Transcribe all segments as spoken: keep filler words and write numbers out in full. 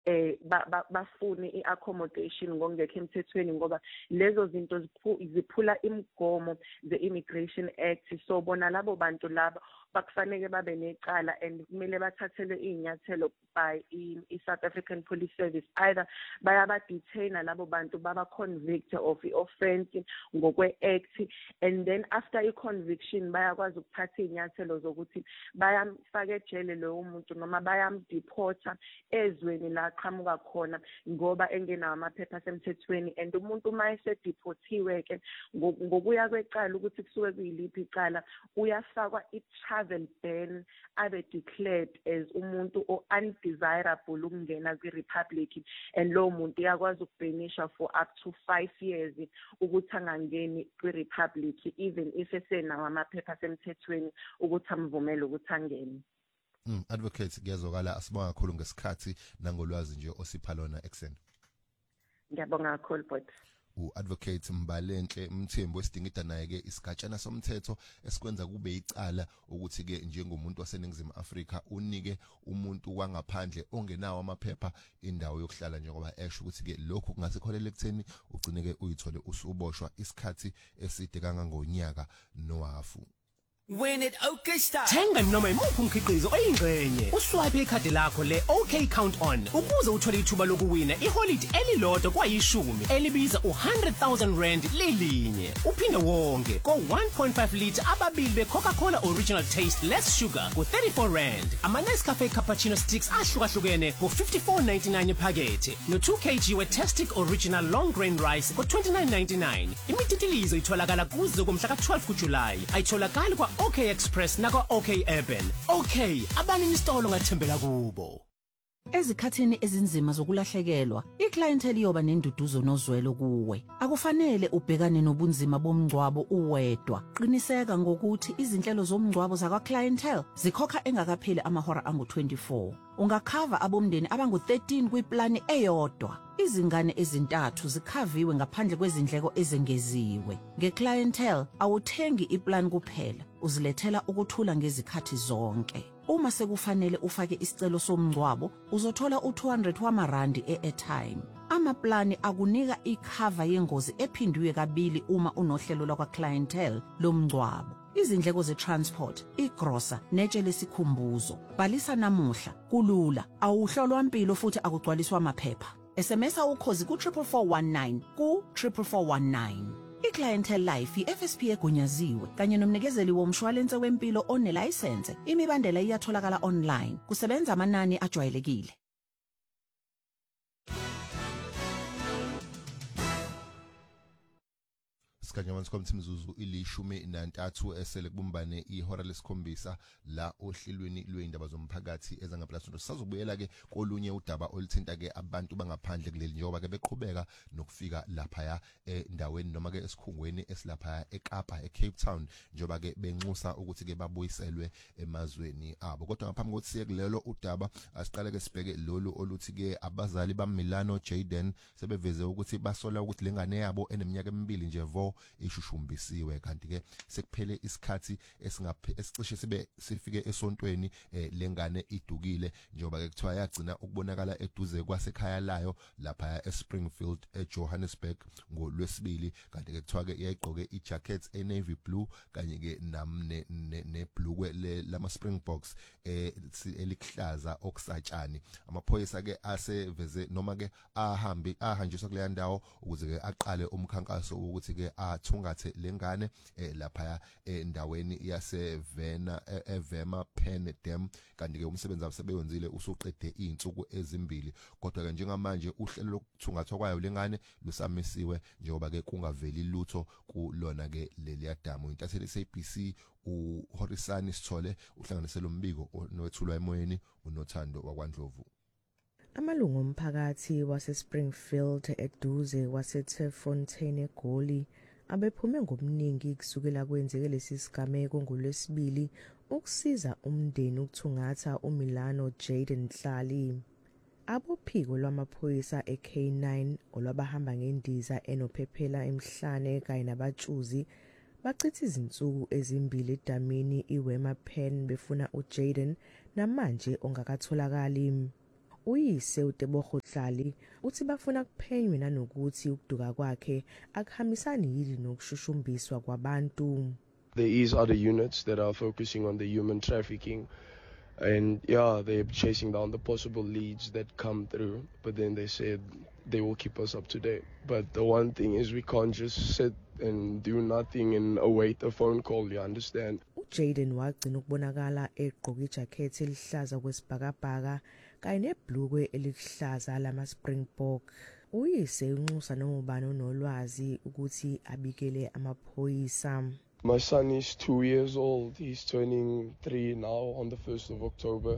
eh bafune iaccommodation ngokungekho emthethweni ngoba lezo zinto ziphula imigomo ze-Immigration Act. So bona labo bantu laba bakufanele babe necala and kumele bathathelwe inyathelo by i-South African Police Service, either bayabadetaina labo bantu baba convict of i-offense ngokwe-act, and then after i-conviction bayakwazi ukuthatha inyathelo zokuthi bayamfaka ejele lowo muntu noma bayamdeporta ezweni la qhamuka khona ngoba engenawo amaphepha asemthethweni. And umuntu uma esedeportiwe ke ngokuya kwecala ukuthi kusuke kuyiliphi icala uyafakwa i-travel ban, abe declared as umuntu o-undesirable ukungena kwi-Republic, and lowo muntu uyakwazi ukubhenisha for up to five years ukuthi angangeni kwi-Republic even if esenawo amaphepha asemthethweni ukuthi amvumele ukuthi angene. Mm, Advocate ngiyazokala asibonga kakhulu ngesikhathi nangolwazi nje osipha lona ekseni. Ngiyabonga kakhulu bot. U-Advocate Mbalenhle Mthembu esidingida naye ke isigatshana somthetho esikwenza kube icala ukuthi ke njengomuntu waseNingizimu Afrika unike umuntu wangaphandle ongenawo amaphepha indawo yokuhlala njengoba esho ukuthi ke lokhu kungasikholela ekutheni ugcine ke uyithole usuboshwa isikhathi eside kangangonyaka nohafu. When it OK Style. Thenga noma imuphi umkhiqizo oyingxenye. Uswipe ikhadi lakho le OK Count On ukuze uthole ithuba lokuwina iholide elilodwa kwayishumi elibiza u one hundred thousand rand lilinye. Uphinde wonke ko one point five litre ababili be Coca-Cola Original Taste Less Sugar ku thirty-four rand. Ama Nescafe Cappuccino Sticks ahlukahlukene ku fifty-four ninety-nine iphakethe. No two kilograms we Tastic Original Long Grain Rice ku twenty-nine ninety-nine. Imititilizo itholakala kuze kumhla ka twelve kuJulayi. Ayitholakala kwa OK Express nako OK Urban. OK, abanini isitolo ngathembela kubo. Ezikhathini ezinzima zokulahlekelwa, iclientele iyoba nenduduzo nozwelo kuwe. Akufanele ubhekane nobunzima bomngcwabo uwedwa. Qiniseka ngokuthi izinhlelo zomngcwabo zakwa clientele zikhokha engakapheli amahora angu twenty-four. Ungakhava abomndeni abangu thirteen kwiplani eyodwa. Izingane ezintathu zikhaviwe ngaphandle kwezindleko ezengeziwe. Ngeclientele awuthengi iplan kuphela, uzilethela ukuthula ngezikhathi zonke. Uma sekufanele ufake isicelo somngcwabo, uzothola u two hundred wamarandi e-airtime. Amaplani akunika ikhava yengozi ephindwe kabili uma unohlelo lakwa clientele lomngcwabo. Izindleko ze-transport, igrosa, netshe lesikhumbuzo. Bhalisa namuhla, kulula, awuhlolwa impilo futhi akugcwaliswa amaphepha. S M S ukhozi ku triple four one nine ku triple four one nine. I-Clientele Life i-F S P egunyaziwe kanye nomnikezeli womshwalense wempilo onelicense. Imibandela iyatholakala online. Kusebenza amanani ajwayelekile. Sikanyamani sikomthi mzuzu ilishumi nantathu esele kubumbane ihora lesikhombisa la ohlelweni lweindaba zomphakathi ezangaphalasondo. Sisazobuyela ke kolunye udaba oluthinta ke abantu bangaphandle kuleli njengoba ke beqhubeka nokufika lapha ya endaweni noma ke esikhungweni esilapha eKapa eCape Town njengoba ke benxusa ukuthi ke babuyiselwe emazweni abo. Kodwa ngaphambi kokuthi siye kulelo udaba asiqale ke sibheke lolu oluthi ke abazali baMilano Jayden sebeveze ukuthi basola ukuthi lengane yabo eneminyaka emibili nje vo ishushumbisiwe kanti ke sekuphele isikhathi esingaphe esicishe sibe sifike esontweni lengane idukile njengoba ke kuthiwa yagcina ukubonakala eduze kwasekhaya layo lapha eSpringfield eJohannesburg ngolwesibili kanti ke kuthiwa ke yayigqoke ijacket enavy blue kanye ke namne nebhlukwe lama Springboks elihlaza okusatshani. Amaphoyisa ke aseveze noma ke ahambi ahanjiswa kule ndawo ukuze ke aqale umkhankaso ukuthi ke athungathe lengane lapha endaweni yasevena eVema Pen Dam kanti ke umsebenzi abasebenzile usuqede izinsuku ezimbili kodwa ke njengamanje uhlelo lokuthungathwa kwayo lengane lusamisiwe njengoba ke kungaveli lutho kulona ke leli damu. Intatheli S A B C uHorisani Sithole uhlanganisela umbiko onowethulwa emoyeni uNothando wakwaNdlovu. Amalungu omphakathi waseSpringfield eduze waseTerfontein eGoli abephume ngomningi kusukela kwenzeke lesi sigameko ngolwesibili ukusiza umndeni ukuthungatha uMilano Jayden Mhlali. Abophiko lwamaphoyisa eK nine olwabahamba ngendiza enophephela emhlane kanye nabatshuzi bachitha izinsuku ezimbili edamini iWema Pen befuna uJayden namanje ongakatholakali. Uyise uTebogo Dlali uthi bafuna kuphenywe nanokuthi ukuduka kwakhe akuhambisani yini nokushushumbiswa kwabantu. There is other units that are focusing on the human trafficking, and yeah, they're chasing down the possible leads that come through, but then they said they will keep us up to date. But the one thing is we can't just sit and do nothing and await a phone call, you understand? uJaden wagcina ukubonakala egqoka ijakhethi elihlaza kwesibhakabhaka kanye nebhlukwe elihlaza lama Springbok. Uyise unxusa nobani onolwazi ukuthi abikele amaphoyisa. My son is two years old. He's turning three now on the first of October.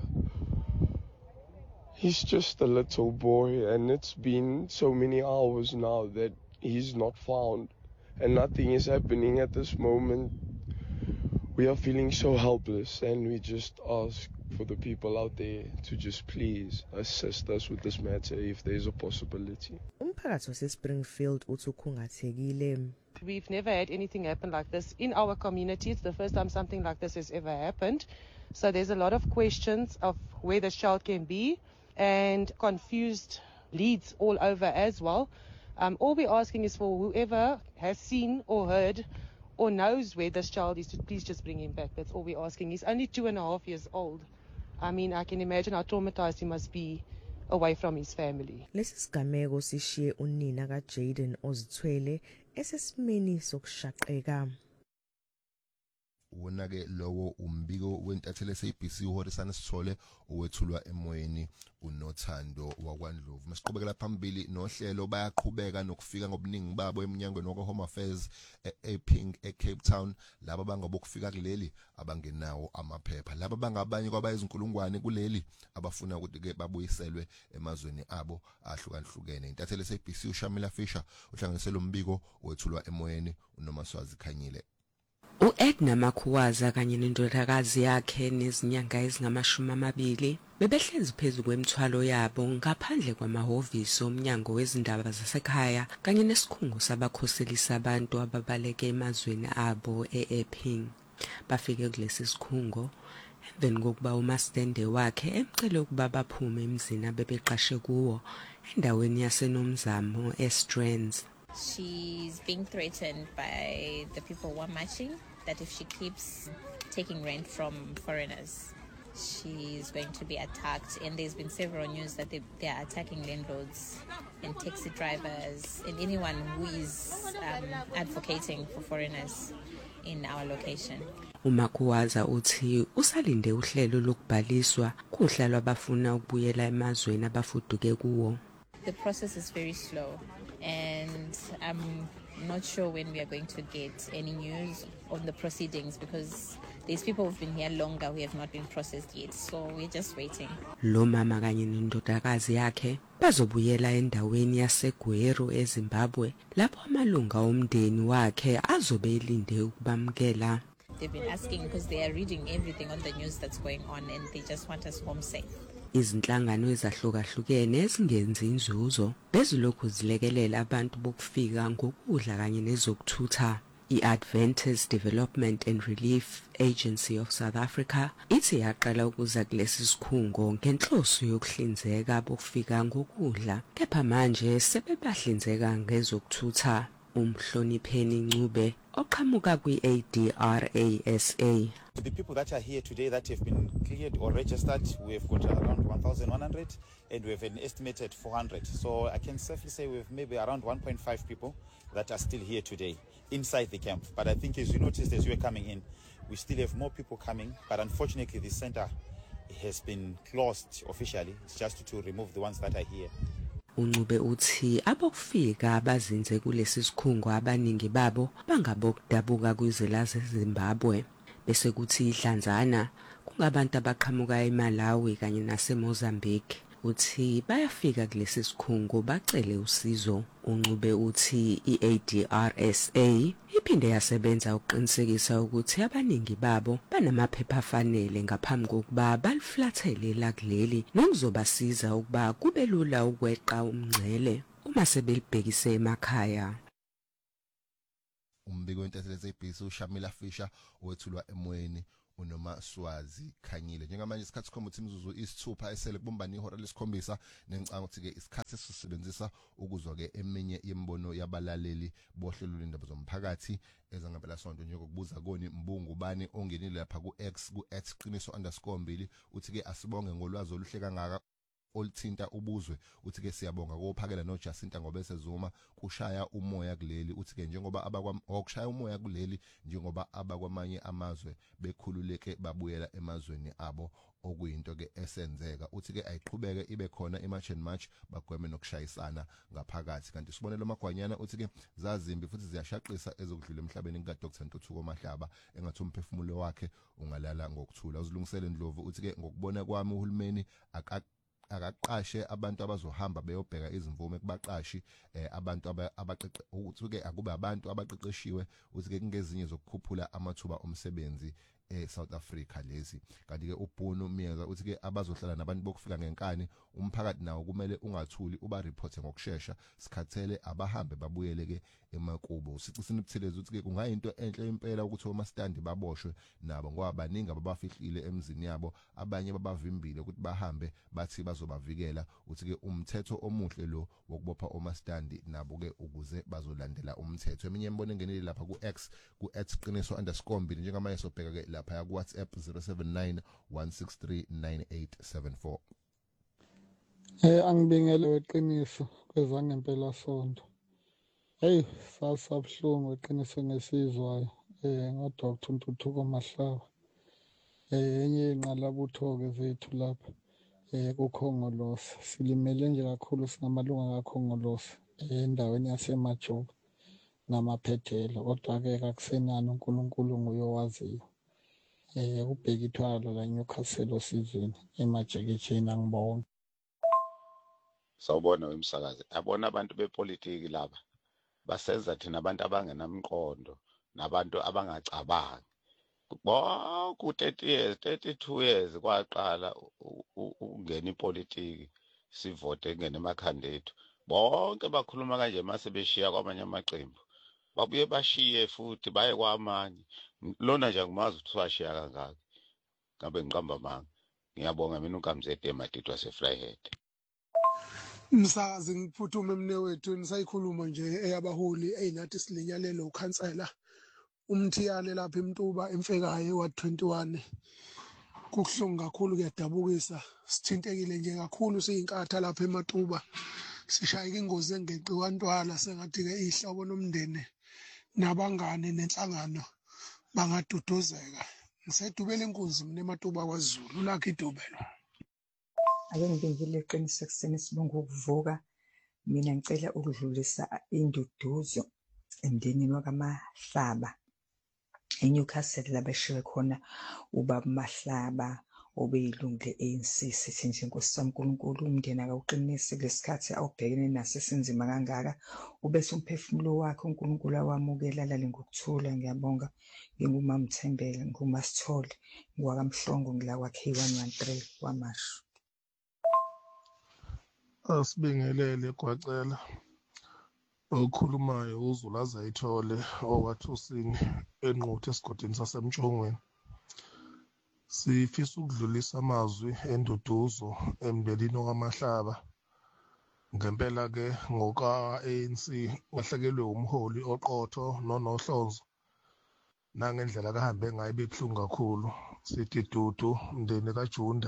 He's just a little boy, and it's been so many hours now that he's not found, and nothing is happening at this moment. We are feeling so helpless, and we just ask for the people out there to just please assist us with this matter if there is a possibility. Umphakathi waseSpringfield uthi ukhungathekile. We've never had anything happen like this in our community. It's the first time something like this has ever happened. So there's a lot of questions of where the child can be and confused leads all over as well. Um, all we're asking is for whoever has seen or heard or knows where this child is to please just bring him back. That's all we're asking. He's only two and a half years old. I mean, I can imagine how traumatized he must be away from his family. Lesi sigameko sishiye unina kaJaden ozithwele esesimeni sokushaqeka. Wona ke lowo umbiko wentathele S A B C uHorisana Sithole owethulwa emoyeni uNothando wakwaNdlovu. Masiqhubekela phambili nohlelo bayaqhubeka nokufika ngobuningi babo eminyangweni waka Home Affairs ePing eCape Town, laba bangabokufika kuleli abangenawo amaphepha, laba bangabanye kwabayizinkulungwane kuleli abafuna ukuthi ke babuyiselwe emazweni abo ahlukahlukene. Intathele S A B C uShamila Fisher uhlanganisela umbiko owethulwa emoyeni uNomaswazi Khanyile. U-Edna Makhuwaza kanye nendodakazi yakhe nezinyanga ezingamashumi amabili bebehlezi phezu kwemithwalo yabo ngaphandle kwamahhovisi omnyango wezindaba zasekhaya kanye nesikhungo sabakhoselisa abantu ababaleke emazweni abo e-Epping. Bafike kulesi sikhungo emveni kokuba uMastende wakhe emcele ukuba baphume emzini abebeqashe kuwo endaweni yaseNomzamo eStrands. She's being threatened by the people who are marching that if she keeps taking rent from foreigners, she's going to be attacked. And there's been several news that they, they are attacking landlords and taxi drivers and anyone who is um, advocating for foreigners in our location. uMakhuwaza uthi usalinde uhlelo lokubhaliswa kuhlalo abafuna ukubuyela emazweni abafuduke kuwo. The process is very slow, and I'm not sure when we are going to get any news on the proceedings because there's people who've been here longer who have not been processed yet, so we're just waiting. Lo mama kanye nendodakazi yakhe bazobuyela endaweni yaseGweru eZimbabwe lapho amalunga omndeni wakhe azobe elinde ukubamkela. They've been asking because they are reading everything on the news that's going on and they just want us home safe. Izinhlangano ezahlukahlukene ezingenzi inzuzo bezilokhu zilekelela abantu bokufika ngokudla kanye nezokuthutha. I-Adventist Development and Relief Agency of South Africa ithi yaqala ukuza kulesi sikhungo ngenhloso yokuhlinzeka bokufika ngokudla, kepha manje sebebahlinzeka ngezokuthutha. Umhlonipheni Ncube oqhamuka kwi-A D R A S A. The people that are here today that have been cleared or registered, we have got around one thousand one hundred and we have an estimated four hundred. So I can safely say we have maybe around one point five people that are still here today inside the camp. But I think as you noticed as you were coming in, we still have more people coming. But unfortunately, this center has been closed officially. It's just to remove the ones that are here. Uncube uthi abokufika abazinze kulesi sikhungo abaningi babo bangabokudabuka kwizwe Zimbabwe bese kuthi ihlanzana kungabantu abaqhamuka eMalawi kanye naseMozambique. Uthi bayafika kulesi sikhungo bacele usizo. Uncube uthi i-A D R S A iphinde yasebenza ukuqinisekisa ukuthi abaningi babo banamaphepha afanele ngaphambi kokuba baliflathele la kuleli nokuzobasiza ukuba kube lula ukweqa umngcele uma sebelibhekise emakhaya. Umbiko wentathele S A B C uShamila Fisher owethulwa emoyeni unoma Swazi Khanyile. Njengamanje isikhathi sikhomba ukuthi imizuzu isithupha esele kubumbana ihora lesikhombisa nengicanga ukuthi ke isikhathi esisebenzisa ukuzwa ke eminye yembono yabalaleli bohlelo lendaba zomphakathi ezangempela sonto njengokubuza koni Mbungu bani ongenile lapha ku X ku at qiniso underscore mbili uthi ke asibonge ngolwazi oluhle kangaka olthinta ubuzwe uthi ke siyabonga kophakela no Jacinta ngobese Zuma kushaya umoya kuleli uthi ke njengoba abakwa okushaya umoya kuleli njengoba abakwamanye amazwe bekhululeke babuyela emazweni abo okuyinto ke esenzeka uthi ke ayiqhubeke ibe khona imarch and march bagweme nokushayisana ngaphakathi kanti sibonelo magwanyana uthi ke zazimbi futhi ziyashaqisa ezokudlula emhlabeni ka Doctor Ntuthuko Mahlaba engathi umphefumulo wakhe ungalala ngokuthula uzilungisele Ndlovu uthi ke ngokubona kwami uhulumeni aka akaqashe abantu abazohamba beyobheka izimvume kubaqashi eh, abantu abaqeqe ukuthi ke akube abantu abaqeqeshiwe uthi ke kungezinye zokukhuphula amathuba omsebenzi e South Africa lezi kanti ke uBhunu Miyeza uthi ke abazohlala nabantu bokufika ngenkani umphakathi nawo kumele ungathuli uba report ngokusheshsha sikhathele abahambe babuyele ke emakubo sicisini Buthelezi uthi ke kungayinto enhle impela ukuthi omastandi baboshwe nabo ngoba baningi ababafihlile emzini yabo abanye babavimbile ukuthi bahambe bathi bazobavikela uthi ke umthetho omuhle lo wokubopha omastandi nabo ke ukuze bazolandela umthetho eminye imbono engenile lapha ku X ku at qiniso underscore mbili njengamanje sobheka ke lapha ya ku WhatsApp zero seven nine one six three nine eight seven four. Eh angibingele weqiniso kwezangempela sonto. Hey sasabhlungu weqiniso ngesizwayo eh ngo Doctor Ntuthuko Mahlaba. Eh enye inqalabutho ke zethu lapha eh kuKhongolose silimele nje kakhulu singamalunga kaKhongolose endaweni yasemajuba namaphethelo kodwa ke akusenani uNkulunkulu nguyowaziyo. Eh ubheka ithwalo la Newcastle osizini emajekethini angibonga. Sawubona wemsakazi abona abantu bepolitiki laba basenza thina abantu abangenamqondo nabantu abangacabangi ku thirty years thirty-two years kwaqala ungena ipolitiki sivote ngene emakhanda ethu bonke bakhuluma kanje mase beshiya kwamanye amaqembu babuye bashiye futhi baye kwamanye lona nje ngumazi ukuthi washiya kangaka ngabe ngiqamba manga ngiyabonga mina uNkamzede eMatiti waseFryhead. Msakazi ngiphuthume emne wethu nisayikhuluma nje eyabaholi eyinathi silinyalelo ukhansela umthiyane lapha eMtuba emfekayo wa twenty-one kuhlungu kakhulu kuyadabukisa sithintekile nje kakhulu siyinkatha lapha eMatuba sishayika ingozi engeqi kwantwala sengathi ke ihlobo nomndeni nabangane nenhlangano bangaduduzeka ngisedubela inkunzi mina eMatuba kwaZulu lakhe idubelo. Ake ngibingile iqiniso kuseni sibonga ukuvuka mina ngicela ukudlulisa induduzo emndenini wakamahlaba eNewcastle labeshiwe khona ubaba Mahlaba obeyilungu le-A N C sithi nje Nkosi kaNkulunkulu umndeni akawuqinise kulesikhathi awubhekene naso sinzima kangaka ubese umphefumulo wakhe uNkulunkulu awamukela lale ngokuthula ngiyabonga ngingumama Mthembele nguMasithole ngwakamhlongo ngila kwakhe one one three kwamashu. Asibingelele kwacela okhulumayo uZulu ayithole owathusini enquthe esigodini sasemtshongweni sifisa ukudlulisa amazwi enduduzo emndenini wamahlaba ngempela ke ngoka A N C wahlekelwe umholi oqotho nonohlonzo nangendlela kahambe ngayo ibibhlungu kakhulu sithi dudu mndeni kaJunda.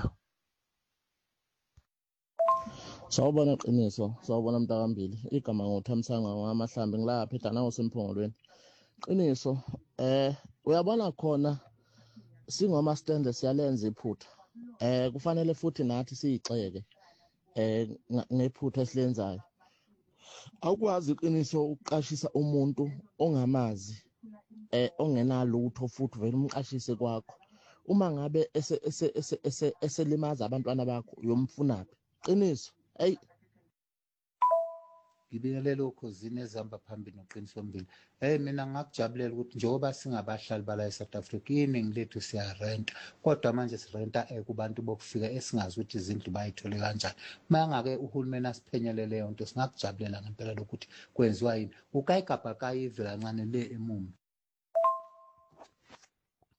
Sawubona Qiniso, sawubona Mtakambili. Igama ngothamsanga ngamahlamba ngilapha edanawo semphongolweni. Qiniso, eh uyabona khona singoma stand siyalenza iphutha. Eh kufanele futhi nathi siyixeke eh ngephutha esilenzayo. Awukwazi Qiniso ukuqashisa umuntu ongamazi eh ongenalutho futhi vele umqashise kwakho. Uma ngabe ese ese ese eselimaza abantwana bakho uyomfunaphi? Qiniso Hey ngibingelele ukhosini ezihamba phambili noqiniso mbili. Hey mina ngakujabulela ukuthi njengoba singabahlali bala eSouth Africa iningi lethu siyarenta kodwa manje sirenta kubantu bokufika esingazi ukuthi izindlu bayithole kanjani. Mangake uhulumeni asiphenyele leyo nto singakujabulela ngempela lokuthi kwenziwa yini ukayigabha kayive kancane le emume.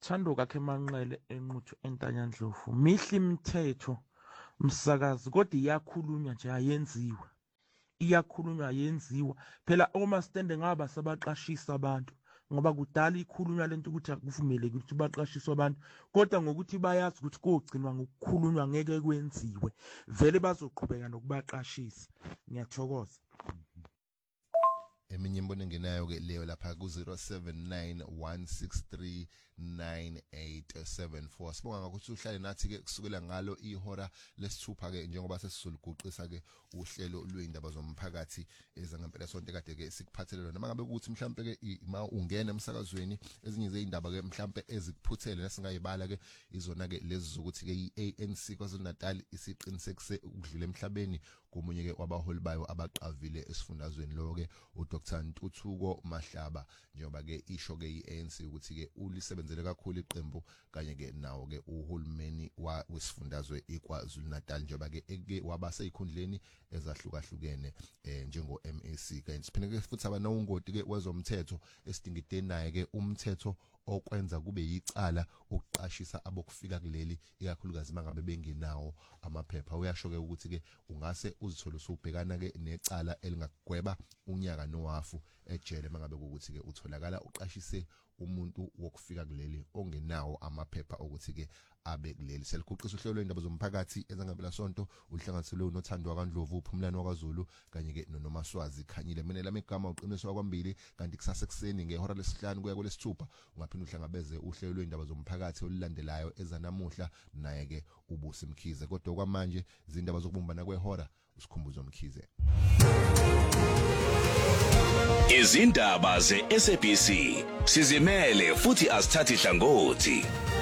Thando kakhe Manqele enquthu eNtanyandlovu. Mihle imithetho msakazi kodwa iyakhulunywa nje ayenziwa. Iyakhulunywa ayenziwa. Phela oma stande ngaba sabaqashisa abantu. Ngoba kudala ikhulunywa lento ukuthi akuvumeleki ukuthi baqashiswe abantu kodwa ngokuthi bayazi ukuthi kogcinwa ngokukhulunywa ngeke kwenziwe vele bazoqhubeka nokubaqashisa. Ngiyathokoza. Eminye imbono engenayo ke leyo lapha ku zero seven nine one six three nine eight seven four. Sibonga ngokuthi uhlale nathi ke kusukela ngalo ihora lesithupha ke njengoba sesizoluguqisa ke uhlelo lweindaba zomphakathi ezangempela sonke kade ke sikuphathelele noma ngabe ukuthi mhlambe ke ma ungena emsakazweni ezinye zeindaba ke mhlambe ezikuphuthele nasingayibala ke izona ke lezi zokuthi ke i-A N C KwaZulu Natal isiqinisekise ukudlula emhlabeni komunye ke wabaholi bayo abaqavile esifundazweni lo ke uDr Ntuthuko Mahlaba njengoba ke isho ke i-A N C ukuthi ke ulisebenzele kakhulu iqembu kanye ke nawo ke uhulumeni wa wesifundazwe iKwaZulu Natal njengoba ke eke wabaseyikhundleni ezahlukahlukene eh njengo M A C kanye siphinde ke futhi abana ungoti ke wezomthetho esidingideni naye ke umthetho okwenza kube yicala ukuqashisa abokufika kuleli ikakhulukazi mangabe bengenawo amaphepha. Uyasho ke ukuthi ke ungase uzithole usubhekana ke necala elingagweba unyaka nowafu ejele mangabe ukuthi ke utholakala uqashise umuntu wokufika kuleli ongenawo amaphepha ukuthi ke abe kuleli. Selikuqisa uhlelo lwendaba zomphakathi ezangempela sonto uhlanganiselwe uNothando kaNdlovu uphumlani wakwaZulu kanye ke noNomaswazi Khanyile. Mina lami igama uqiniswa kwambili kanti kusasa ekseni ngehora lesihlanu kuya kwelesithupha ungaphinda uhlangabeze uhlelo lwendaba zomphakathi olulandelayo ezanamuhla naye ke uBusi Mkhize. Kodwa kwamanje izindaba zokubumbana kwehora usikhumbuzo Mkhize. Izindaba ze-S A B C sizimele futhi asithathi hlangothi.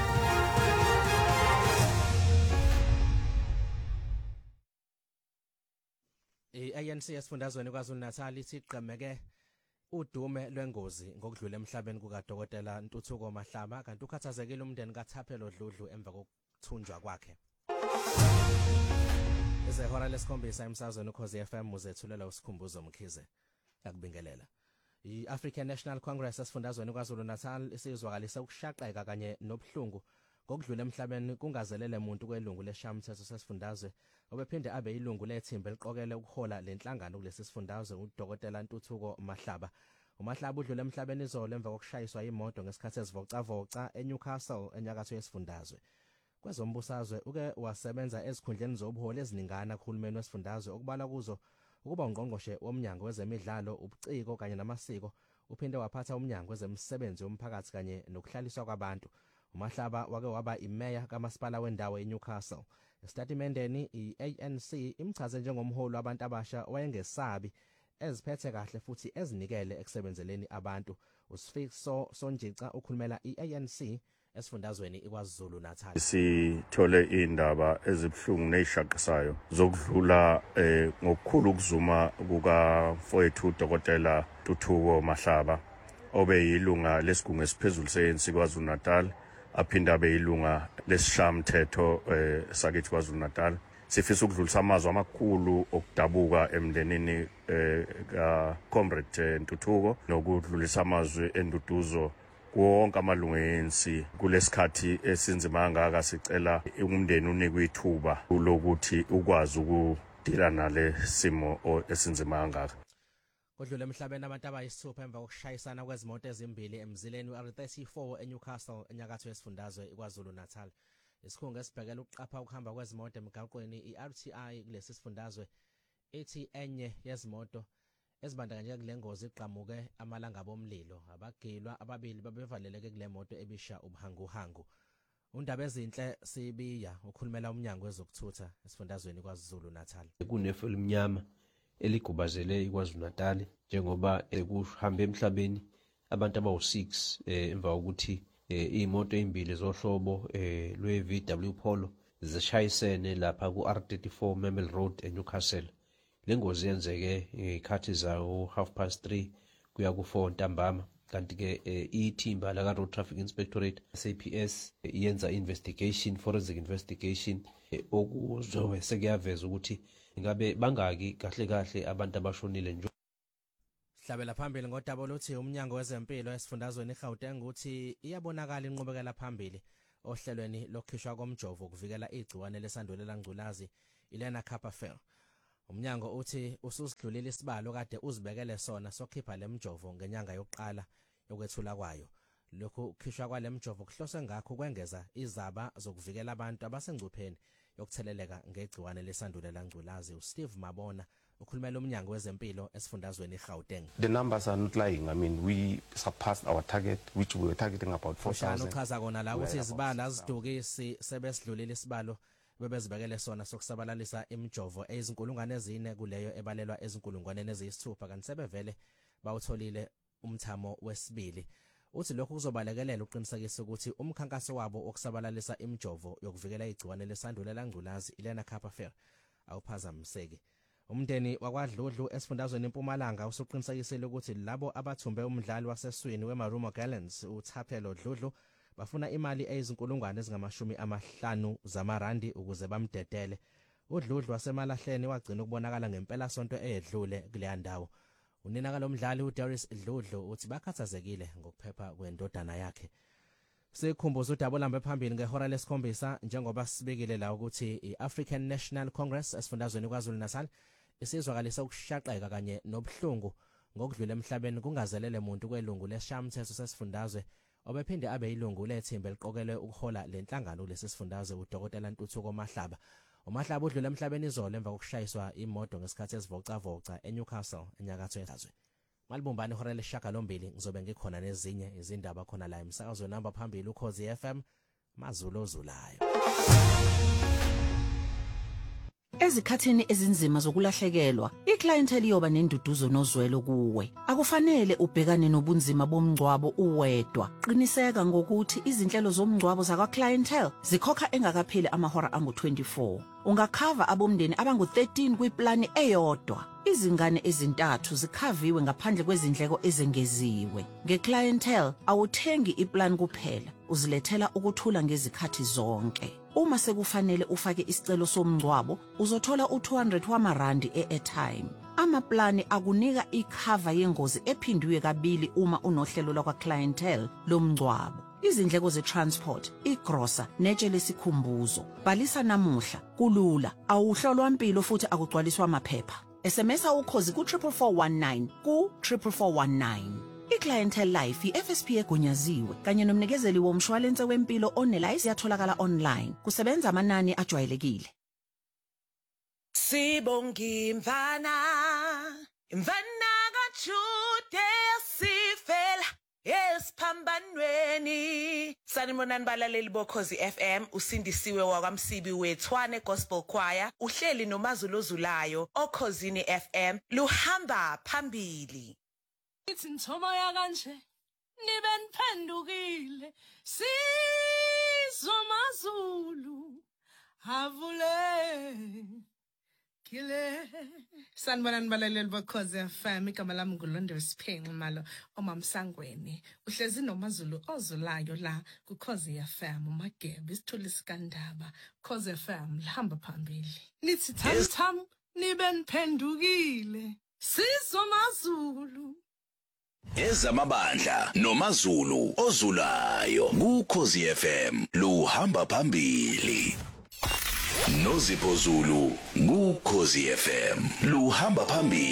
I-A N C esifundazweni kwaZulu Natal isigqemeke udume lwengozi ngokudlula emhlabeni kukaDokotela Ntuthuko Mahlaba kanti ukhathazekile umndeni kaThaphelo Dludlu emva kokuthunjwa kwakhe. Ezehora lesikhombisa emsazweni ukhozi F M uzethulela usikhumbuzo Mkhize yakubingelela. I-African National Congress esifundazweni kwaZulu Natal isizwakalise ukushaqeka kanye nobuhlungu ngokudlula emhlabeni kungazelele umuntu kwelungu leshamthetho sesifundazwe obephinde abe ilungu lethimba eliqokele ukuhola lenhlangano kulesi sifundazwe uDokotela Ntuthuko Mahlaba. uMahlaba udlule emhlabeni izolo emva kokushayiswa imoto ngesikhathi ezivocavoca eNewcastle enyakatho yesifundazwe. Kwezombusazwe uke wasebenza ezikhundleni zobuholi eziningana kuhulumeni wesifundazwe okubala kuzo ukuba ungqongqoshe womnyango wezemidlalo, ubuciko kanye namasiko, uphinde waphatha umnyango wezemisebenzi yomphakathi kanye nokuhlaliswa kwabantu. uMahlaba wake waba imeya kamasipala wendawo eNewcastle. Estatimendeni i-A N C imchaze njengomholi wabantu abasha wayengesabi eziphethe kahle futhi ezinikele ekusebenzeleni abantu. uSifiso Sonjica ukhulumela i-A N C esifundazweni iKwaZulu Natal. Sithole indaba ezibhlungu nezishaqisayo zokudlula eh, ngokukhulu ukuzuma kuka mfowethu uDokotela Ntuthuko Mahlaba obe yilunga lesigungu esiphezulu se-A N C KwaZulu Natal aphinda abe yilunga lesishamthetho eh, sakithi KwaZulu Natal. Sifisa ukudlulisa amazwi amakhulu okudabuka emndenini eh, ka Comrade Ntuthuko nokudlulisa amazwi enduduzo wonke amalungu e-A N C kulesikhathi esinzima kangaka. Sicela umndeni unikwe ithuba lokuthi ukwazi ukudila nale simo esinzima kangaka. Kodlule emhlabeni abantu abayisithupha emva kokushayisana kwezimoto ezimbili emzileni we-R thirty-four eNewcastle enyakatho yesifundazwe iKwaZulu Natal. Isikhungo esibhekela ukuqapha ukuhamba kwezimoto emgaqweni i-R T I kulesi sifundazwe ethi enye yezimoto ezibandakanye kule ngozi iqhamuke amalanga bomlilo. Abagilwa ababili babevaleleke kule moto ebisha ubuhanguhangu. Undaba ezinhle sibiya ukhulumela umnyango wezokuthutha esifundazweni kwaZulu Natal. Kunefu elimnyama eligubazele iKwaZulu Natal njengoba kuhambe emhlabeni abantu abawu six emva kokuthi imoto ezimbili zohlobo lwe-V W Polo zishayisene lapha ku-R thirty-four Memel Road eNewcastle. Lengozi yenzeke ikhathi zawo half past three kuya ku four ntambama kanti ke ithimba la Road Traffic Inspectorate S A P S yenza investigation, forensic investigation okuzobe sekuyaveza ukuthi ingabe bangaki kahle kahle abantu abashonile nje. Hlabela phambili ngodaba oluthi umnyango wezempilo esifundazweni eGauteng uthi iyabonakala inqubekela phambili ohlelweni lokukhishwa komjovo ukuvikela igciwane lesandulela ngculazi Elena Kapafel. Umnyango uthi ususidlulile isibalo kade uzibekele sona sokhipha lemjovo ngenyanga yokuqala yokwethula kwayo. Lokhu kukhishwa kwalemjovo kuhlose ngakho kwengeza izaba zokuvikela abantu abasengcupheni yokutheleleka ngegciwane lesandulela ngculazi. uSteve Mabona ukhulumela umnyango wezempilo esifundazweni eGauteng. The numbers are not lying. I mean, we surpassed our target, which we were targeting about four thousand. Uchaza kona la ukuthi izibalo azidukisi sebesidlulile isibalo bebezibekele sona sokusabalalisa imjovo ezinkulungwane ezine kuleyo ebalelwa ezinkulungwane eziyisithupha kanti sebevele bawutholile umthamo wesibili. Uthi lokhu kuzobalekelela uqinisekisa ukuthi umkhankaso wabo okusabalalisa imjovo yokuvikela igciwane lesandulela ngculazi Elena Kapafel awuphazamiseki. Umndeni wakwaDludlu esifundazweni eMpumalanga usuqinisekisile ukuthi labo abathumbe umdlali waseswini weMarumo Gallants uThaphelo Dludlu bafuna imali eyizinkulungwane ezingamashumi amahlanu zamarandi ukuze bamdedele. uDludlu wasemalahleni wagcina ukubonakala ngempela sonto eyedlule kuleya ndawo. Unina kalomdlali uDarius Dludlu uthi bakhathazekile ngokuphepha kwendodana yakhe. Sikhumbuza udaba lambe phambili ngehora lesikhombisa njengoba sibekile la ukuthi iAfrican National Congress esifundazweni kwaZulu-Natal isizwakalisa ukushaqeka kanye nobuhlungu ngokudlula emhlabeni kungazelele umuntu kwelungu lesishamthetho sesifundazwe obephinde abe yilungu lethimba eliqokelwe ukuhola lenhlangano lesifundazwe uDokotela Ntuthuko Mahlaba. uMahlaba udlule emhlabeni izolo emva kokushayiswa imoto ngesikhathi esivocavoca eNewcastle enyakatho yesazwe. Malibumbani ihora lesishiyagalombili ngizobe ngikhona nezinye izindaba khona la emsakazweni namba phambili uKhozi F M Mazulu ozulayo. Ezikhathini ezinzima zokulahlekelwa, iclientele iyoba nenduduzo nozwelo kuwe. Akufanele ubhekane nobunzima bomngcwabo uwedwa. Qiniseka ngokuthi izinhlelo zomngcwabo zakwa clientele zikhokha engakapheli amahora angu twenty-four. Ungakhava abomndeni abangu thirteen kwiplani eyodwa. Izingane ezintathu zikhaviwe ngaphandle kwezindleko ezengeziwe. Ngeclientele awuthengi iplan kuphela, uzilethela ukuthula ngezikhathi zonke. Uma sekufanele ufake isicelo somngcwabo, uzothola u two hundred wamarandi e-airtime. Amaplani akunika ikhava yengozi ephindiwe kabili uma unohlelo lwakwa clientele lomngcwabo. Izindleko ze-transport, igrosa, netshe lesikhumbuzo. Bhalisa namuhla, kulula, awuhlolwa impilo futhi akugcwaliswa amaphepha. S M S ukhozi ku four four one nine ku four four one nine. iClientele Life i-F S P egunyaziwe kanye nomnikezeli womshwalense wempilo onelayisensi yatholakala online. Kusebenza amanani ajwayelekile. Sibongi mfana, mfana kaJude sifela esiphambanweni. Sanibonani balaleli boKhozi F M, usindisiwe wakwamsibi wethwane Gospel Choir, uhleli noMazulu ozulayo oKhozini F M, luhamba phambili. Ithi nthomo ya kanje nibe niphendukile sizwe Mazulu havule kile. Sanibonani balaleli boKhozi F M, igama lami nguLondo Siphenqi malo omamsangweni. Uhlezi noMazulu ozulayo la kuKhozi F M, uMagebe isithuli sikandaba. Khozi F M lihamba phambili. Nithi tham tham nibe niphendukile sizwe Mazulu. Ezamabandla noMazulu ozulayo kuKhozi F M luhamba phambili. Nozipho Zulu kuKhozi F M luhamba phambili.